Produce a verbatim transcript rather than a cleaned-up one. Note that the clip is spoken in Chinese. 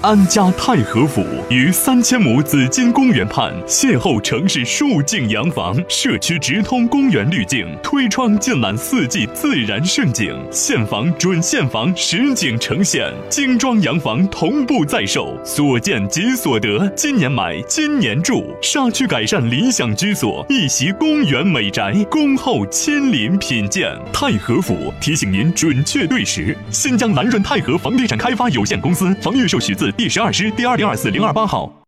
安家太和府于三千亩紫金公园畔，邂逅城市数景洋房，社区直通公园滤镜，推窗尽览四季自然盛景，现房准现房实景呈现，精装洋房同步在售，所见即所得，今年买今年住，沙区改善理想居所，一席公园美宅，恭候亲临品鉴。太和府提醒您准确对时。新疆蓝润太和房地产开发有限公司，房预售许字第十二师第二零二四零二八号。